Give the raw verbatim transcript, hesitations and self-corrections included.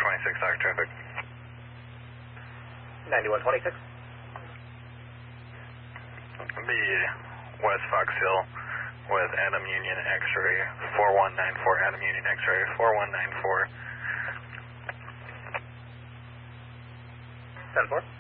twenty-six, Dock traffic. ninety-one twenty-six. The West Fox Hill with Adam Union X-ray, four one nine four, Adam Union X-ray, four one nine four. ten four.